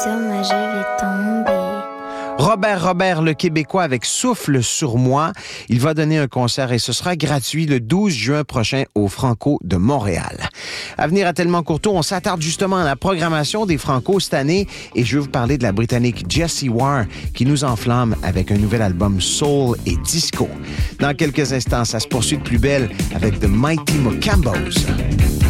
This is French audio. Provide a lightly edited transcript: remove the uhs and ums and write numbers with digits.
Sur moi, je vais tomber. Robert, le Québécois avec Souffle sur moi. Il va donner un concert et ce sera gratuit le 12 juin prochain au Franco de Montréal. À venir à Tellement Courtois, on s'attarde justement à la programmation des Franco cette année et je vais vous parler de la Britannique Jessie Ware qui nous enflamme avec un nouvel album soul et disco. Dans quelques instants, ça se poursuit de plus belle avec The Mighty Mocambos.